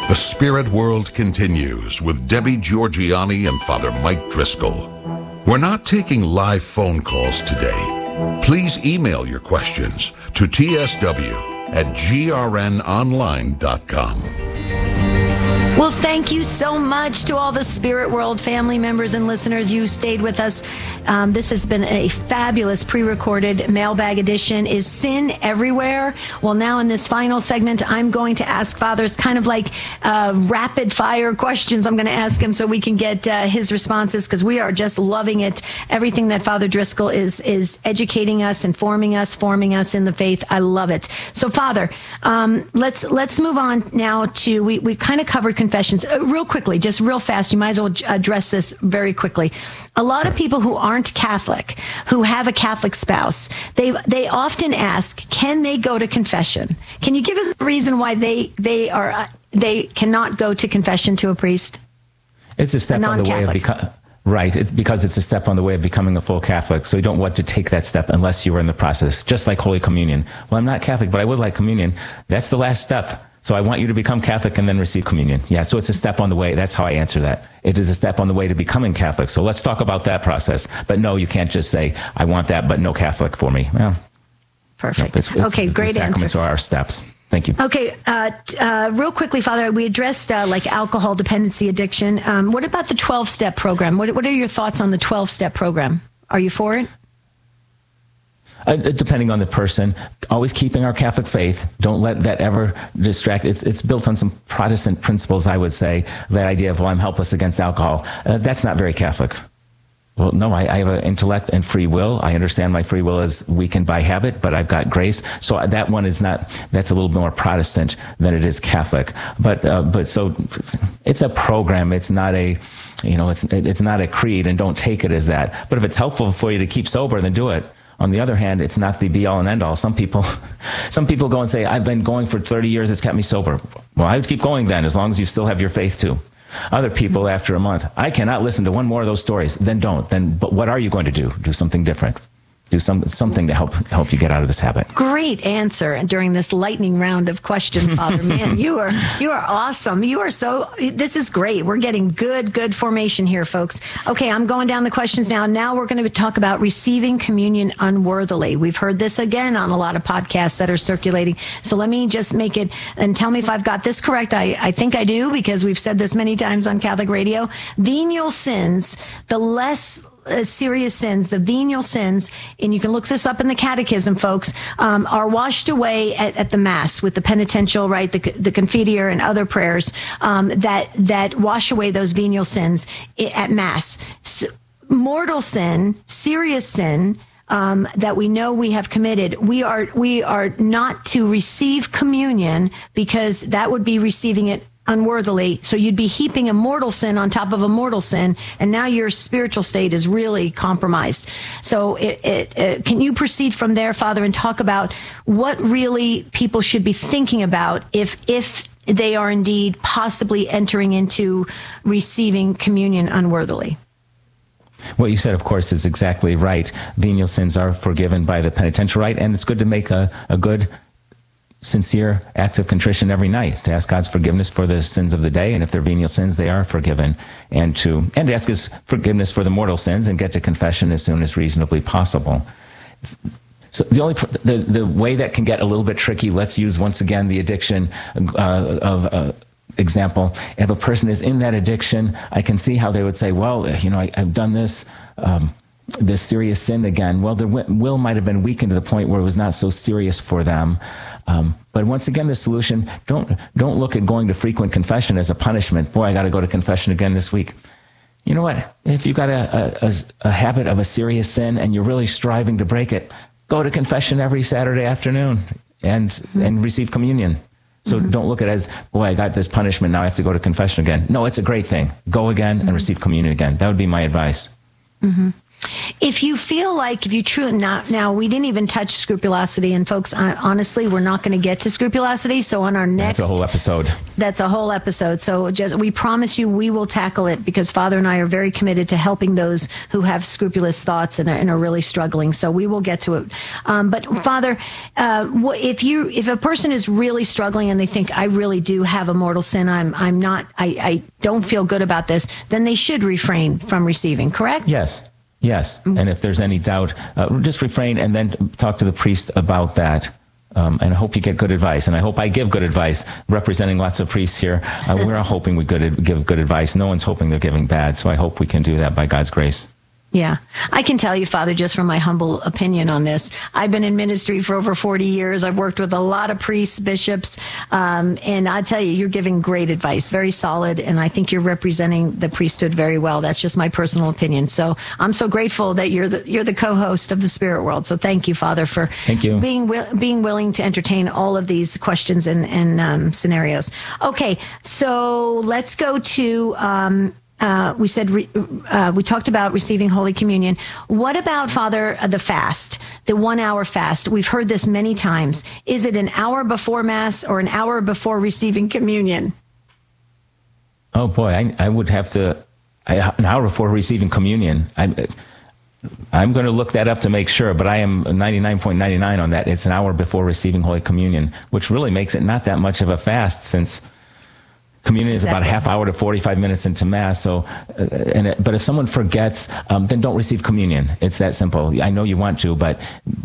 The Spirit World continues with Debbie Georgianni and Father Mike Driscoll. We're not taking live phone calls today. Please email your questions to tsw@grnonline.com. Well, thank you so much to all the Spirit World family members and listeners. You stayed with us. This has been a fabulous pre-recorded mailbag edition. Is sin everywhere? Well, now in this final segment, I'm going to ask Father's kind of like rapid fire questions. I'm going to ask him so we can get his responses, because we are just loving it. Everything that Father Driscoll is educating us, informing us, forming us in the faith. I love it. So, Father, let's move on now to, we kind of covered confessions. Real quickly, just real fast, you might as well address this very quickly. A lot of people who aren't Catholic, who have a Catholic spouse, they often ask, can they go to confession? Can you give us a reason why they cannot go to confession to a priest? It's a step on the way of becoming. Right. It's because it's a step on the way of becoming a full Catholic. So you don't want to take that step unless you are in the process, just like Holy Communion. Well, I'm not Catholic, but I would like communion. That's the last step. So I want you to become Catholic and then receive communion. Yeah, so it's a step on the way. That's how I answer that. It is a step on the way to becoming Catholic. So let's talk about that process. But no, you can't just say, I want that, but no Catholic for me. Well, perfect. Okay, great answer. Sacraments are our steps. Thank you. Okay, real quickly, Father, we addressed like alcohol dependency addiction. What about the 12-step program? What are your thoughts on the 12-step program? Are you for it? Depending on the person, always keeping our Catholic faith. Don't let that ever distract. It's built on some Protestant principles, I would say. That idea of, well, I'm helpless against alcohol. That's not very Catholic. Well, no, I have an intellect and free will. I understand my free will is weakened by habit, but I've got grace. So that one is not, that's a little more Protestant than it is Catholic. But so it's a program. It's not a, it's not a creed, and don't take it as that. But if it's helpful for you to keep sober, then do it. On the other hand, it's not the be-all and end-all. Some people go and say, I've been going for 30 years, it's kept me sober. Well, I would keep going then, as long as you still have your faith too. Other people, after a month, I cannot listen to one more of those stories. Then don't. But what are you going to do? Do something different. Do something to help you get out of this habit. Great answer during this lightning round of questions, Father. Man, you are awesome. This is great. We're getting good formation here, folks. Okay, I'm going down the questions now. Now we're going to talk about receiving communion unworthily. We've heard this again on a lot of podcasts that are circulating. So let me just make it, and tell me if I've got this correct. I think I do, because we've said this many times on Catholic radio. Venial sins, the less serious sins, the venial sins, and you can look this up in the Catechism, folks, are washed away at the Mass with the penitential, right, the Confiteor and other prayers that wash away those venial sins at Mass. So, mortal sin, serious sin, that we know we have committed, we are not to receive communion, because that would be receiving it unworthily. So you'd be heaping a mortal sin on top of a mortal sin, and now your spiritual state is really compromised. So can you proceed from there, Father, and talk about what really people should be thinking about if they are indeed possibly entering into receiving communion unworthily? What you said, of course, is exactly right. Venial sins are forgiven by the penitential rite, and it's good to make a good, sincere acts of contrition every night, to ask God's forgiveness for the sins of the day, and if they're venial sins, they are forgiven, and to ask His forgiveness for the mortal sins, and get to confession as soon as reasonably possible. So the way that can get a little bit tricky, let's use once again the addiction of example. If a person is in that addiction, I can see how they would say, well, I've done this serious sin again. Well, their will might have been weakened to the point where it was not so serious for them. But once again, the solution, don't look at going to frequent confession as a punishment. Boy, I got to go to confession again this week. You know what? If you've got a habit of a serious sin and you're really striving to break it, go to confession every Saturday afternoon and receive communion. So don't look at it as, boy, I got this punishment, now I have to go to confession again. No, it's a great thing. Go again and receive communion again. That would be my advice. If you feel like, if you truly, now we didn't even touch scrupulosity, and folks, honestly, we're not going to get to scrupulosity. So on our next, that's a whole episode. That's a whole episode. So just, we promise you, we will tackle it, because Father and I are very committed to helping those who have scrupulous thoughts and are really struggling. So we will get to it. But Father, if a person is really struggling and they think, I really do have a mortal sin, I don't feel good about this, then they should refrain from receiving, correct? Yes. And if there's any doubt, just refrain and then talk to the priest about that. And I hope you get good advice. And I hope I give good advice, representing lots of priests here. We're all hoping we give good advice. No one's hoping they're giving bad. So I hope we can do that by God's grace. Yeah. I can tell you, Father, just from my humble opinion on this, I've been in ministry for over 40 years. I've worked with a lot of priests, bishops, and I tell you, you're giving great advice, very solid, and I think you're representing the priesthood very well. That's just my personal opinion. So I'm so grateful that you're the co-host of the Spirit World. So thank you, Father, for being willing to entertain all of these questions and scenarios. Okay, so let's go to... we talked about receiving Holy Communion. What about, Father, the fast, the 1 hour fast? We've heard this many times. Is it an hour before Mass or an hour before receiving communion? Oh boy, I would have to, an hour before receiving communion. I'm going to look that up to make sure, but I am 99.99 on that. It's an hour before receiving Holy Communion, which really makes it not that much of a fast, since communion is about a half hour to 45 minutes into Mass. So, but if someone forgets, then don't receive communion. It's that simple. I know you want to, but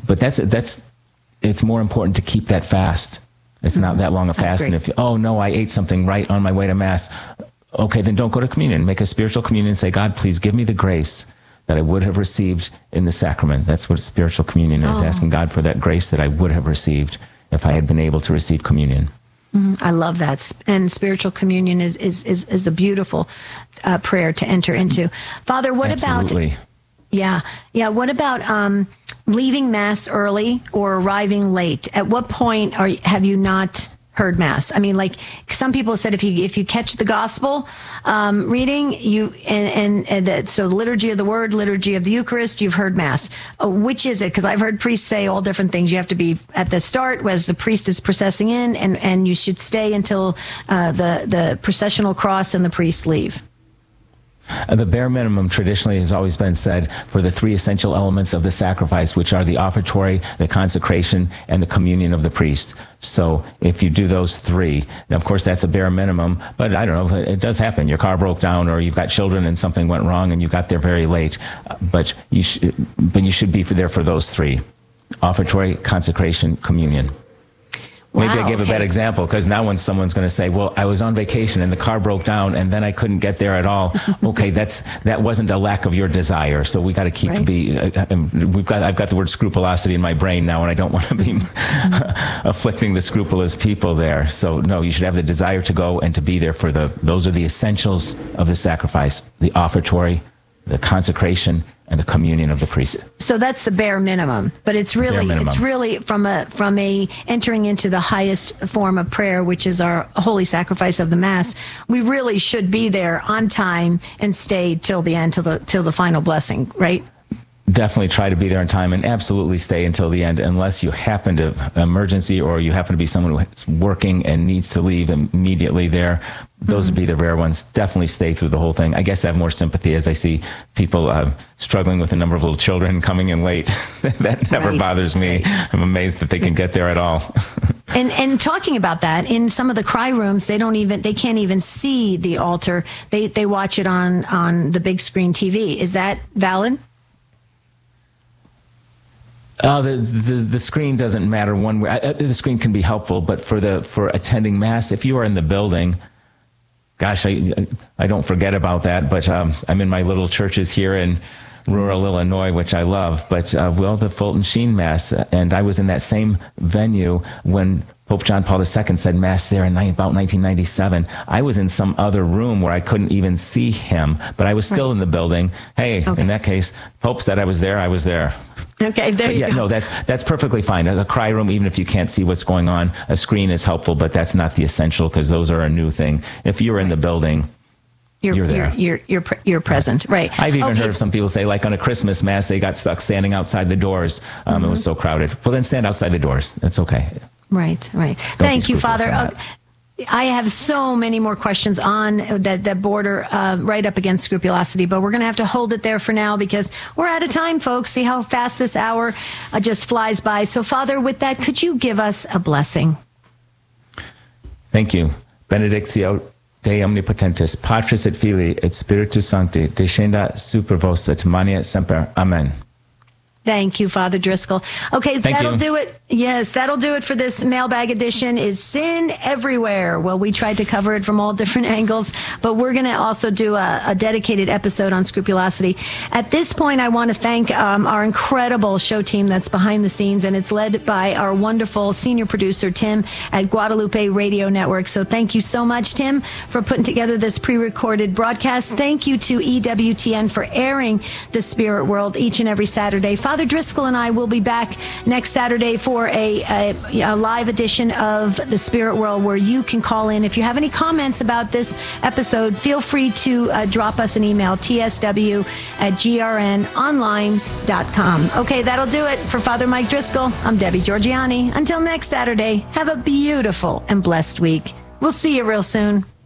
it's more important to keep that fast. It's not that long a fast. And if, I ate something right on my way to Mass. Okay, then don't go to communion. Make a spiritual communion and say, God, please give me the grace that I would have received in the sacrament. That's what spiritual communion is, asking God for that grace that I would have received if I had been able to receive communion. I love that. And spiritual communion is a beautiful prayer to enter into. Father, what Absolutely. about... Yeah. What about leaving Mass early or arriving late? At what point have you not heard Mass? I mean, like some people said, if you catch the gospel reading, so liturgy of the Word, liturgy of the Eucharist, you've heard Mass. Which is it? Because I've heard priests say all different things. You have to be at the start as the priest is processing in, and you should stay until the processional cross and the priest leave. The bare minimum traditionally has always been said for the three essential elements of the sacrifice, which are the offertory, the consecration, and the communion of the priest. So if you do those three, now of course that's a bare minimum, but I don't know, it does happen. Your car broke down, or you've got children and something went wrong and you got there very late. But you should be there for those three: offertory, consecration, communion. Maybe I gave a bad example, because now when someone's going to say, well, I was on vacation and the car broke down and then I couldn't get there at all. Okay, that wasn't a lack of your desire. So we got to keep I've got the word scrupulosity in my brain now, and I don't want to be afflicting the scrupulous people there. So no, you should have the desire to go and to be there for those are the essentials of the sacrifice: the offertory, the consecration, and the communion of the priest. So that's the bare minimum, but it's really from a entering into the highest form of prayer, which is our holy sacrifice of the Mass. We really should be there on time and stay till the end, till the final blessing, right? Definitely try to be there on time, and absolutely stay until the end, unless you happen to emergency or you happen to be someone who's working and needs to leave immediately there. Those would be the rare ones. Definitely stay through the whole thing. I guess I have more sympathy as I see people struggling with a number of little children coming in late. That never bothers me. I'm amazed that they can get there at all. And talking about that, in some of the cry rooms, they can't even see the altar. They watch it on the big screen TV. Is that valid? The screen doesn't matter one way. The screen can be helpful, but for attending Mass, if you are in the building, gosh, I don't forget about that. But I'm in my little churches here in rural Illinois, which I love. But the Fulton Sheen Mass, and I was in that same venue when Pope John Paul II said Mass there in about 1997. I was in some other room where I couldn't even see him, but I was still in the building. Hey, in that case, Pope said I was there. I was there. Okay, there you go. No, that's perfectly fine. A cry room, even if you can't see what's going on, a screen is helpful, but that's not the essential, because those are a new thing. If you're in the building, you're there. You're present, right? I've even heard of some people say, like on a Christmas mass, they got stuck standing outside the doors. It was so crowded. Well, then stand outside the doors. That's okay. Right. Thank you, Father. I have so many more questions on that border right up against scrupulosity, but we're going to have to hold it there for now because we're out of time, folks. See how fast this hour just flies by. So, Father, with that, could you give us a blessing? Thank you. Benedictio Dei Omnipotentis, Patris et Filii et Spiritus Sancti, descenda super vos et mania semper. Amen. Thank you, Father Driscoll. Okay, that'll do it. Yes, that'll do it for this mailbag edition. Is sin everywhere? Well, we tried to cover it from all different angles, but we're going to also do a dedicated episode on scrupulosity. At this point, I want to thank our incredible show team that's behind the scenes, and it's led by our wonderful senior producer, Tim, at Guadalupe Radio Network. So thank you so much, Tim, for putting together this pre-recorded broadcast. Thank you to EWTN for airing The Spirit World each and every Saturday. Father Driscoll and I will be back next Saturday for a live edition of The Spirit World where you can call in. If you have any comments about this episode, feel free to drop us an email, tsw@grnonline.com. Okay, that'll do it. For Father Mike Driscoll, I'm Debbie Georgianni. Until next Saturday, have a beautiful and blessed week. We'll see you real soon.